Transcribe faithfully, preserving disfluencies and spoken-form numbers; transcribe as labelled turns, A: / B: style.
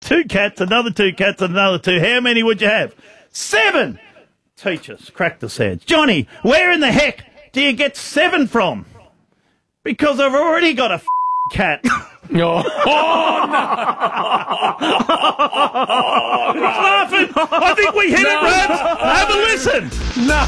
A: two cats, another two cats, and another two. How many would you have? Seven! Teachers, crack the sads. Johnny, where in the heck do you get seven from? Because I've already got a f- cat.
B: Oh, oh no!
A: He's laughing. I think we hit it, Rabs. Have a listen.
B: No.